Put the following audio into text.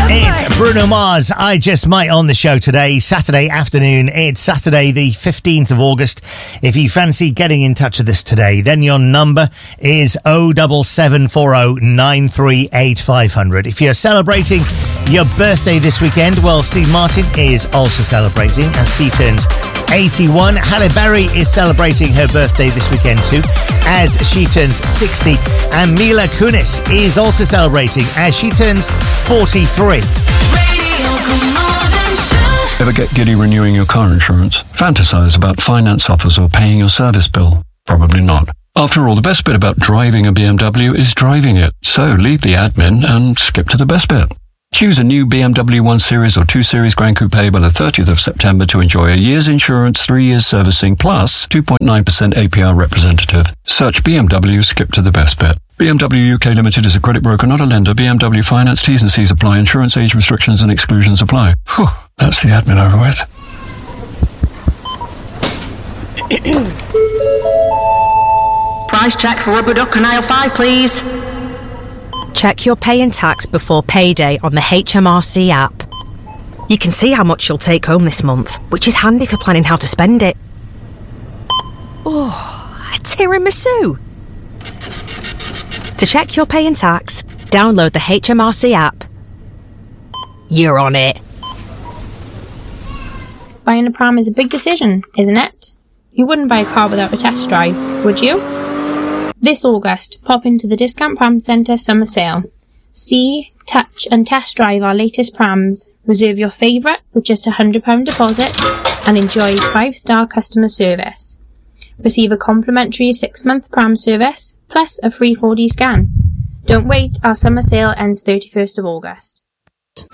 It's Bruno Mars, I Just Might on the show today, Saturday afternoon. It's Saturday the 15th of August. If you fancy getting in touch with us today, then your number is 07740 938 500. If you're celebrating your birthday this weekend, well, Steve Martin is also celebrating as Steve turns 81. Halle Berry is celebrating her birthday this weekend too, as she turns 60. And Mila Kunis is also celebrating as she turns 43. Ever get giddy renewing your car insurance? Fantasize about finance offers or paying your service bill? Probably not. After all, the best bit about driving a BMW is driving it. So leave the admin and skip to the best bit. Choose a new BMW 1 Series or 2 Series Gran Coupe by the 30th of September to enjoy a year's insurance, 3 years servicing, plus 2.9% APR representative. Search BMW, skip to the best bit. BMW UK Limited is a credit broker, not a lender. BMW Finance, T's and C's apply. Insurance age restrictions and exclusions apply. Whew, that's the admin over with. Price check for rubber duck on aisle 5, please. Check your pay and tax before payday on the HMRC app. You can see how much you'll take home this month, which is handy for planning how to spend it. Oh, a tiramisu! To check your pay and tax, download the HMRC app. You're on it. Buying a pram is a big decision, isn't it? You wouldn't buy a car without a test drive, would you? This August, pop into the Discount Pram Centre summer sale. See, touch and test drive our latest prams. Reserve your favourite with just a £100 deposit and enjoy 5-star customer service. Receive a complimentary 6-month pram service plus a free 4D scan. Don't wait, our summer sale ends 31st of August.